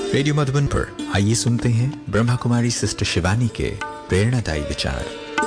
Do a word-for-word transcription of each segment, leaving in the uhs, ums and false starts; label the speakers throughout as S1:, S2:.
S1: Radio Madhuban पर आइए सुनते हैं ब्रह्मा कुमारी सिस्टर शिवानी के प्रेरणादायी विचार।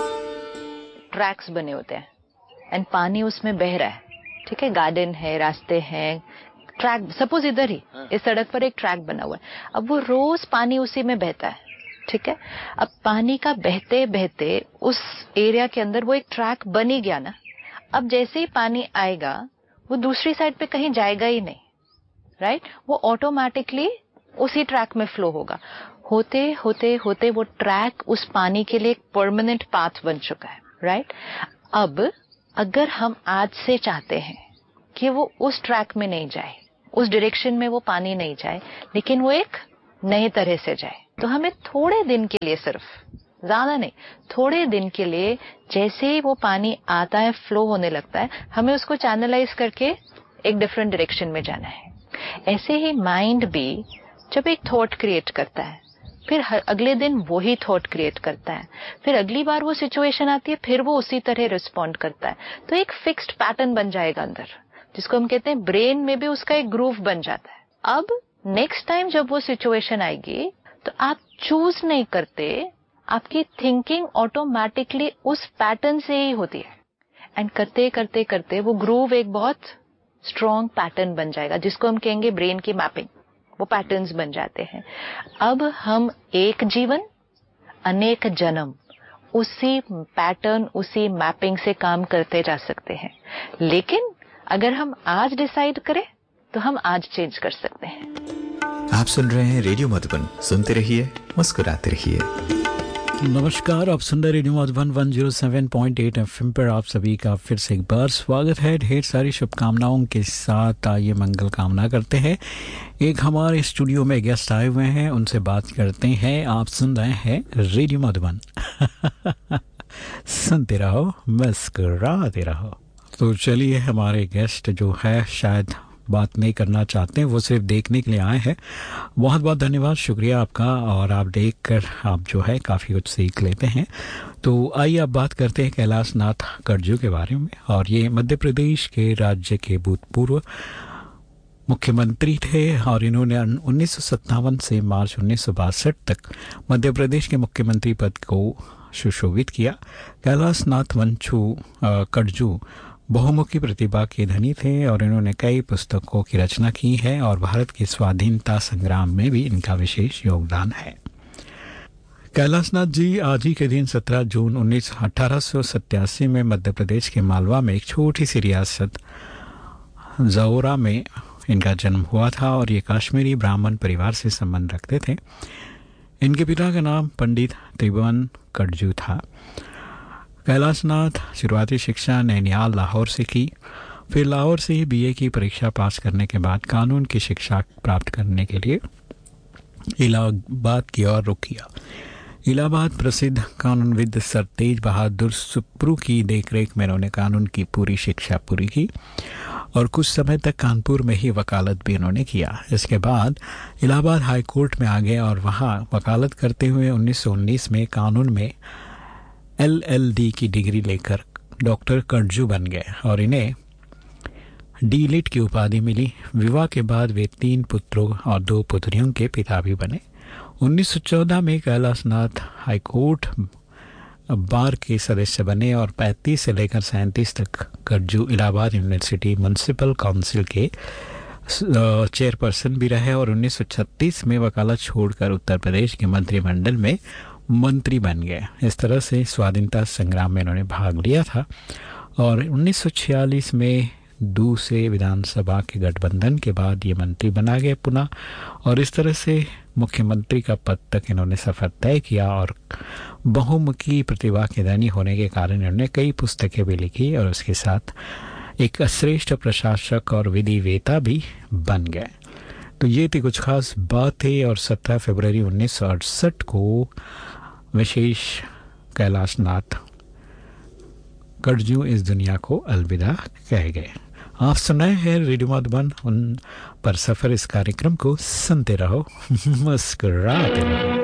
S2: ट्रैक्स बने होते हैं एंड पानी उसमें बह रहा है, ठीक है, गार्डन है, रास्ते हैं, ट्रैक, सपोज इधर ही इस सड़क पर एक ट्रैक बना हुआ है। अब वो रोज पानी उसी में बहता है, ठीक है। अब पानी का बहते बहते उस एरिया के अंदर वो एक ट्रैक बन ही गया ना। अब जैसे ही पानी आएगा वो दूसरी साइड पे कहीं जाएगा ही नहीं, राइट right? वो ऑटोमेटिकली उसी ट्रैक में फ्लो होगा। होते होते होते वो ट्रैक उस पानी के लिए एक परमानेंट पाथ बन चुका है, राइट right? अब अगर हम आज से चाहते हैं कि वो उस ट्रैक में नहीं जाए, उस डायरेक्शन में वो पानी नहीं जाए, लेकिन वो एक नए तरह से जाए, तो हमें थोड़े दिन के लिए, सिर्फ ज्यादा नहीं, थोड़े दिन के लिए जैसे ही वो पानी आता है, फ्लो होने लगता है, हमें उसको चैनलाइज करके एक डिफरेंट डायरेक्शन में जाना है। ऐसे ही माइंड भी जब एक थॉट क्रिएट करता है, फिर हर अगले दिन वही थॉट क्रिएट करता है, फिर अगली बार वो सिचुएशन आती है, फिर वो उसी तरह रिस्पॉन्ड करता है, तो एक फिक्स्ड पैटर्न बन जाएगा अंदर, जिसको हम कहते हैं ब्रेन में भी उसका एक ग्रूव बन जाता है। अब नेक्स्ट टाइम जब वो सिचुएशन आएगी तो आप चूज नहीं करते, आपकी थिंकिंग ऑटोमेटिकली उस पैटर्न से ही होती है, एंड करते करते करते वो ग्रूव एक बहुत स्ट्रॉन्ग पैटर्न बन जाएगा, जिसको हम कहेंगे ब्रेन की मैपिंग। वो पैटर्न्स बन जाते हैं। अब हम एक जीवन अनेक जन्म उसी पैटर्न, उसी मैपिंग से काम करते जा सकते हैं, लेकिन अगर हम आज डिसाइड करें तो हम आज चेंज कर सकते हैं।
S1: आप सुन रहे हैं रेडियो मधुबन, सुनते रहिए, मुस्कुराते रहिए।
S3: नमस्कार, आप सुन रहे रेडियो मधुबन एक सौ सात पॉइंट आठ एफएम पर आप सभी का फिर से एक बार स्वागत है। ढेर सारी शुभकामनाओं के साथ आइए मंगल कामना करते हैं। एक हमारे स्टूडियो में गेस्ट आए हुए हैं, उनसे बात करते हैं। आप सुन रहे हैं रेडियो मधुबन सुनते रहो, मुस्कुराते रहो। तो चलिए, हमारे गेस्ट जो है शायद बात नहीं करना चाहते हैं, वो सिर्फ देखने के लिए आए हैं। बहुत बहुत धन्यवाद, शुक्रिया आपका। और आप देखकर आप जो है काफ़ी कुछ सीख लेते हैं। तो आइए अब बात करते हैं कैलाश नाथ कटजू के बारे में। और ये मध्य प्रदेश के राज्य के भूतपूर्व मुख्यमंत्री थे और इन्होंने उन्नीस सौ सत्तावन से मार्च उन्नीस सौ बासठ तक मध्य प्रदेश के मुख्यमंत्री पद को सुशोभित किया। कैलाश नाथ वंशु कटजू बहुमुखी प्रतिभा के धनी थे और इन्होंने कई पुस्तकों की रचना की है और भारत के स्वाधीनता संग्राम में भी इनका विशेष योगदान है। कैलाश नाथ जी आज ही के दिन सत्रह जून उन्नीस अठारह सौ सत्तासी में मध्य प्रदेश के मालवा में एक छोटी सी रियासत जौरा में इनका जन्म हुआ था और ये कश्मीरी ब्राह्मण परिवार से संबंध रखते थे। इनके पिता का नाम पंडित त्रिभुवन कटजू था। कैलाश नाथ शुरुआती शिक्षा नैनियाल लाहौर से की, फिर लाहौर से ही बीए की परीक्षा पास करने के बाद कानून की शिक्षा प्राप्त करने के लिए इलाहाबाद की ओर रुख किया। इलाहाबाद प्रसिद्ध कानूनविद सर तेज बहादुर सुप्रू की देखरेख में इन्होंने कानून की पूरी शिक्षा पूरी की और कुछ समय तक कानपुर में ही वकालत भी इन्होंने किया। इसके बाद इलाहाबाद हाई कोर्ट में आ गए और वहाँ वकालत करते हुए उन्नीस सौ उन्नीस में कानून में एल एल डी की डिग्री लेकर डॉक्टर कटजू बन गए और इन्हें डी लिट की उपाधि मिली। विवाह के बाद वे तीन पुत्रों और दो पुत्रियों के पिता भी बने। उन्नीस सौ चौदह में कैलाश नाथ हाईकोर्ट बार के सदस्य बने और पैंतीस से लेकर सैंतीस तक Katju Allahabad university municipal council के चेयरपर्सन भी रहे और उन्नीस सौ छत्तीस में वकालत छोड़कर उत्तर प्रदेश के मंत्रिमंडल में मंत्री बन गए। इस तरह से स्वाधीनता संग्राम में इन्होंने भाग लिया था और उन्नीस सौ छियालीस में दूसरे विधानसभा के गठबंधन के बाद ये मंत्री बना गए पुनः और इस तरह से मुख्यमंत्री का पद तक इन्होंने सफर तय किया और बहुमुखी प्रतिभा के धनी होने के कारण इन्होंने कई पुस्तकें भी लिखी और उसके साथ एक श्रेष्ठ प्रशासक और विधिवेता भी बन गए। तो ये थी कुछ खास बातें और सत्रह फरवरी उन्नीस सौ अड़सठ को विशेष कैलाश नाथ कटजू इस दुनिया को अलविदा कह गए। आप सुनाए हैं रेडियो मधुबन उन पर सफर, इस कार्यक्रम को सुनते रहो, मुस्कुराते रहो।